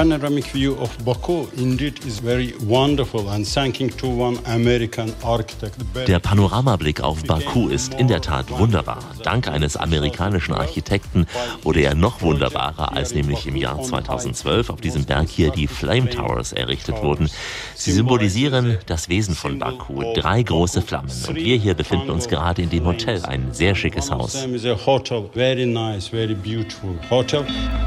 panoramic view of Baku indeed is very wonderful and thanking to one American architect. Der Panoramablick auf Baku ist in der Tat wunderbar. Dank eines amerikanischen Architekten wurde er noch wunderbarer, als nämlich im Jahr 2012 auf diesem Berg hier die Flame Towers errichtet wurden. Sie symbolisieren das Wesen von Baku, 3 große Flammen. Und wir hier befinden uns gerade in dem Hotel, ein sehr schickes Haus. Very nice, very beautiful hotel.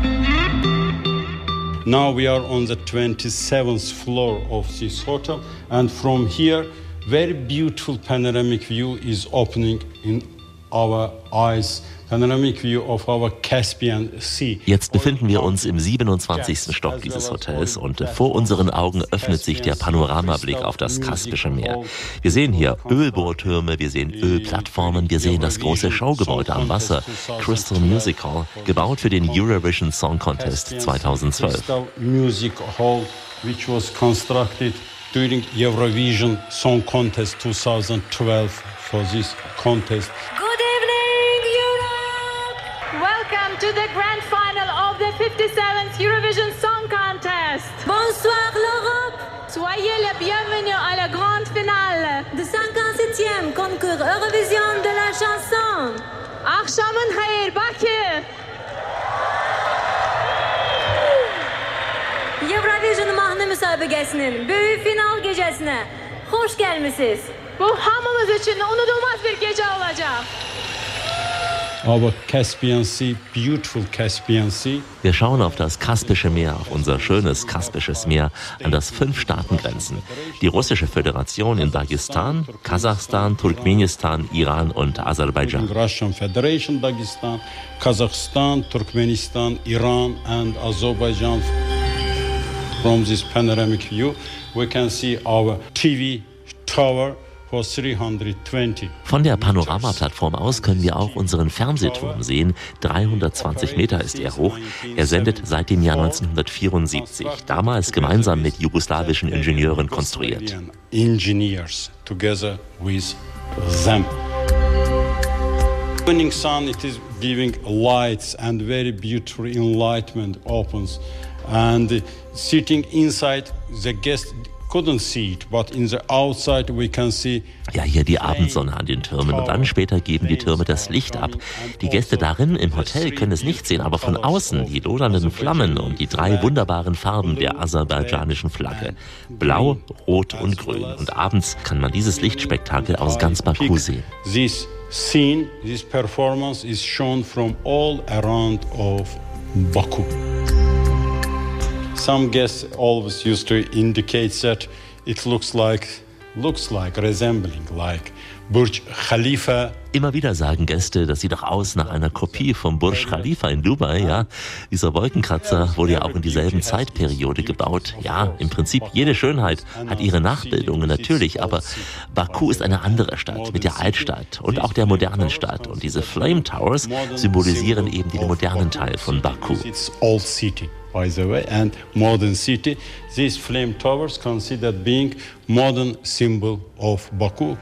Now we are on the 27th floor of this hotel, and from here, very beautiful panoramic view is opening in our eyes. Panoramic view of our Caspian Sea. Jetzt befinden wir uns im 27. Stock dieses Hotels und vor unseren Augen öffnet sich der Panoramablick auf das Kaspische Meer. Wir sehen hier Ölbohrtürme, wir sehen Ölplattformen, wir sehen das große Showgebäude am Wasser, Crystal Music Hall, gebaut für den Eurovision Song Contest 2012. Music Hall, which was constructed during Eurovision Song Contest 2012 for this contest. Welcome to the grand final of the 57th Eurovision Song Contest. Bonsoir l'Europe. Soyez les bienvenus à la grande finale. The 57e concours Eurovision de la chanson. Akşamın hayır Bakü. Eurovision mahnı müsabakasının büyük final gecesine hoş gelmişsiniz. Bu hamımız için unutulmaz bir gece olacak. Our Caspian Sea, beautiful Caspian Sea. Wir schauen auf das Kaspische Meer, auf unser schönes Kaspisches Meer, an das 5 Staaten grenzen. Die Russische Föderation in Dagestan, Kasachstan, Turkmenistan, Iran und Aserbaidschan. Russian Federation, Dagestan, Kazakhstan, Turkmenistan, Iran and Azerbaijan. From this panoramic view, we can see our TV tower. Von der Panoramaplattform aus können wir auch unseren Fernsehturm sehen. 320 Meter ist er hoch. Er sendet seit dem Jahr 1974, damals gemeinsam mit jugoslawischen Ingenieuren konstruiert. Engineers together with them. Evening sun, it is giving lights and very beautiful enlightenment opens. And sitting inside, the guest couldn't see it, but in the outside we can see. Ja, hier die Abendsonne an den Türmen und dann später geben die Türme das Licht ab. Die Gäste darin im Hotel können es nicht sehen, aber von außen die lodernden Flammen und die 3 wunderbaren Farben der aserbaidschanischen Flagge. Blau, Rot und Grün. Und abends kann man dieses Lichtspektakel aus ganz Baku sehen. This scene, this performance is shown from all around of Baku. Some guests always used to indicate that it looks like resembling like Burj Khalifa. Immer wieder sagen Gäste, das sieht doch aus nach einer Kopie vom Burj Khalifa in Dubai, ja. Dieser Wolkenkratzer wurde ja auch in dieselben Zeitperiode gebaut. Ja, im Prinzip jede Schönheit hat ihre Nachbildungen natürlich, aber Baku ist eine andere Stadt mit der Altstadt und auch der modernen Stadt. Und diese Flame Towers symbolisieren eben den modernen Teil von Baku. It's old city, by the way, and modern city. These flame towers considered being modern symbol of Baku.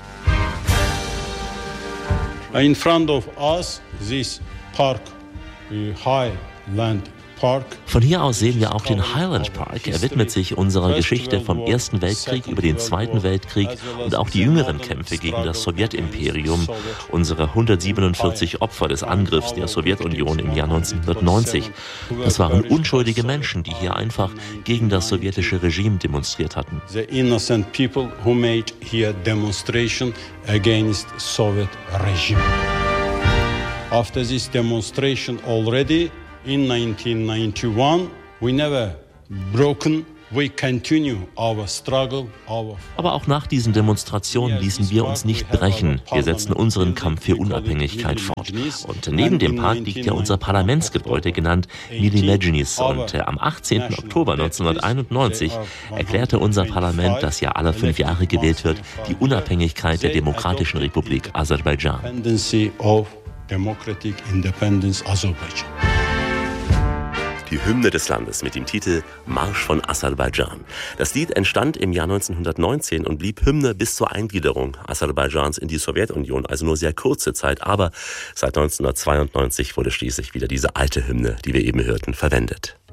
In front of us, this park, Highland Park. Von hier aus sehen wir auch den Highland Park. Er widmet sich unserer Geschichte vom Ersten Weltkrieg über den Zweiten Weltkrieg und auch die jüngeren Kämpfe gegen das Sowjetimperium, unsere 147 Opfer des Angriffs der Sowjetunion im Jahr 1990. Das waren unschuldige Menschen, die hier einfach gegen das sowjetische Regime demonstriert hatten. The innocent people who made here demonstration against Soviet regime. After this demonstration already in 1991, we never broken. We continue our struggle, Aber auch nach diesen Demonstrationen ließen wir uns nicht brechen. Wir setzten unseren Kampf für Unabhängigkeit fort. Und neben dem Park liegt ja unser Parlamentsgebäude, genannt Mili Meclis. Und am 18. Oktober 1991 erklärte unser Parlament, das ja alle 5 Jahre gewählt wird, die Unabhängigkeit der Demokratischen Republik Aserbaidschan. Democratic Independence Azerbaijan. Die Hymne des Landes mit dem Titel Marsch von Aserbaidschan. Das Lied entstand im Jahr 1919 und blieb Hymne bis zur Eingliederung Aserbaidschans in die Sowjetunion, also nur sehr kurze Zeit. Aber seit 1992 wurde schließlich wieder diese alte Hymne, die wir eben hörten, verwendet.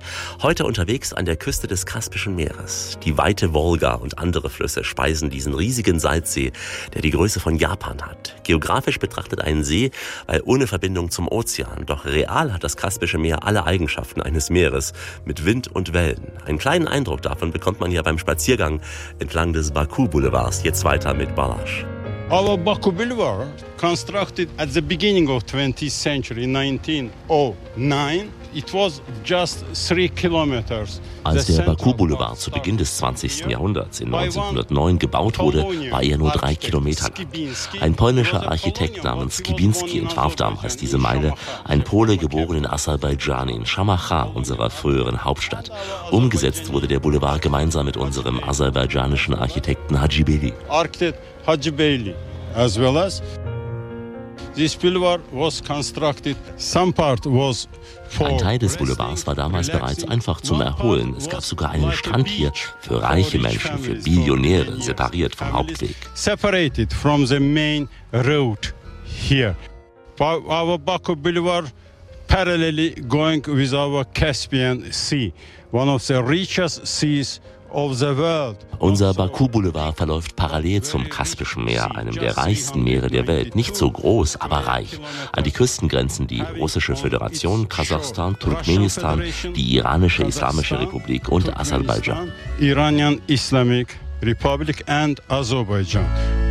Heute unterwegs an der Küste des Kaspischen Meeres. Die weite Wolga und andere Flüsse speisen diesen riesigen Salzsee, der die Größe von Japan hat. Geografisch betrachtet ein See, weil ohne Verbindung zum Ozean. Doch real hat das Kaspische Meer alle Eigenschaften eines Meeres mit Wind und Wellen. Einen kleinen Eindruck davon bekommt man ja beim Spaziergang entlang des Baku-Boulevards. Jetzt weiter mit Balázs. Our Baku Boulevard, constructed at the beginning of 20th century in 1909, it was just 3 kilometers. Als der Baku-Boulevard zu Beginn des 20. Jahrhunderts in 1909 gebaut wurde, war er nur 3 Kilometer lang. Ein polnischer Architekt namens Skibinski entwarf damals diese Meile, ein Pole geboren in Aserbaidschan, in Schamachar, unserer früheren Hauptstadt. Umgesetzt wurde der Boulevard gemeinsam mit unserem aserbaidschanischen Architekten Hacibeyli. Architect Hacibeyli, as well as this boulevard was constructed. Some part was for Ein Teil des Boulevards war damals bereits einfach zum Erholen. Es gab sogar einen Strand hier für reiche Menschen, für Billionäre, separiert vom Hauptweg. Separated from the main road here. Our Baku Boulevard parallelly going with our Caspian Sea, one of the richest seas of the world. Unser Baku-Boulevard verläuft parallel zum Kaspischen Meer, einem der reichsten Meere der Welt. Nicht so groß, aber reich. An die Küsten grenzen die Russische Föderation, Kasachstan, Turkmenistan, die iranische Islamische Republik und Aserbaidschan. Iranian Islamic Republic and Azerbaijan.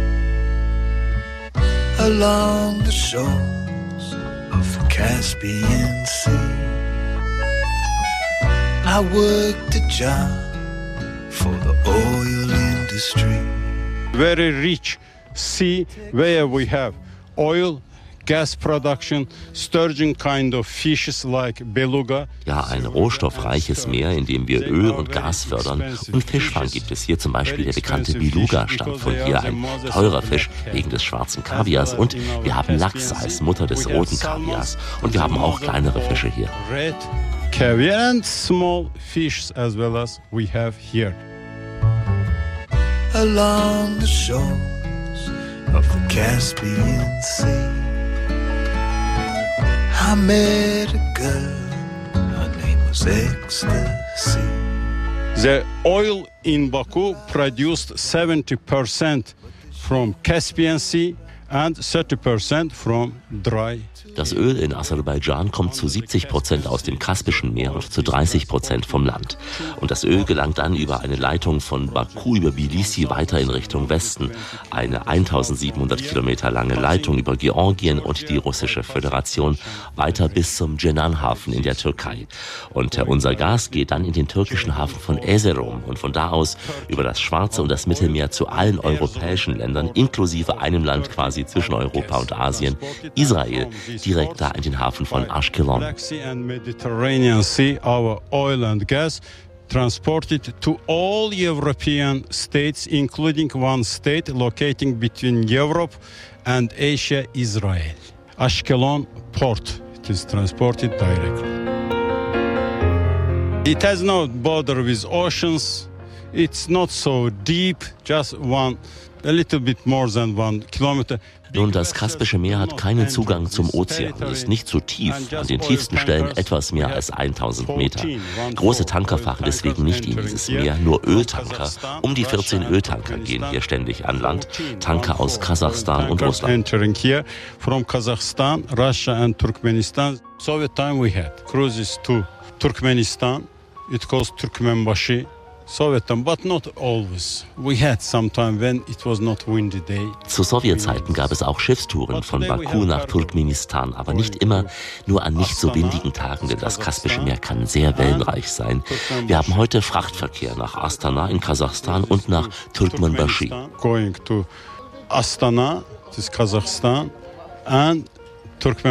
Along the shores of the Caspian Sea, I worked a job for the oil industry. Very rich sea where we have oil, gas production, sturgeon kind of fishes like beluga. Ja, ein rohstoffreiches Meer, in dem wir Öl und Gas fördern. Und Fischfang gibt es hier, zum Beispiel der bekannte Beluga stammt von hier, ein teurer Fisch wegen des schwarzen Kaviars. Und wir haben Lachs als Mutter des roten Kaviars. Und wir haben auch kleinere Fische hier. Red caviar and small fish as well as we have here. Along the shores of the Caspian Sea, I met a girl, her name was Ecstasy. The oil in Baku produced 70% from Caspian Sea and 30% from dry. Das Öl in Aserbaidschan kommt zu 70% aus dem Kaspischen Meer und zu 30% vom Land. Und das Öl gelangt dann über eine Leitung von Baku über Tbilisi weiter in Richtung Westen. Eine 1700 Kilometer lange Leitung über Georgien und die Russische Föderation weiter bis zum Cenan-Hafen in der Türkei. Und unser Gas geht dann in den türkischen Hafen von Erzurum und von da aus über das Schwarze und das Mittelmeer zu allen europäischen Ländern, inklusive einem Land quasi zwischen Europa und Asien, Israel, direkt da in den Hafen von Ashkelon. Black Sea and Mediterranean Sea, our oil and gas transported to all European states, including one state locating between Europe and Asia, Israel. Ashkelon port. It is transported directly. It has no border with oceans. It's not so deep, just a little bit more than 1 kilometer. Nun, das Kaspische Meer hat keinen Zugang zum Ozean. Es ist nicht so tief, an den tiefsten Stellen etwas mehr als 1000 Meter. Große Tanker fahren deswegen nicht in dieses Meer, nur Öltanker. Um die 14 Öltanker gehen hier ständig an Land. Tanker aus Kasachstan und Russland. Entering here from Kazakhstan, Russia and Turkmenistan. Soviet time we had cruises to Turkmenistan. It goes Turkmenbashi. Soviet time, but not always. We had some time when it was not windy day. Zu Sowjetzeiten gab es auch Schiffstouren von Baku nach Turkmenistan, aber nicht immer, nur an nicht so windigen Tagen, denn das Kaspische Meer kann sehr wellenreich sein. Wir haben heute Frachtverkehr nach Astana in Kasachstan und nach Turkmenbashi. Going to Astana, this Kazakhstan, and Turkmen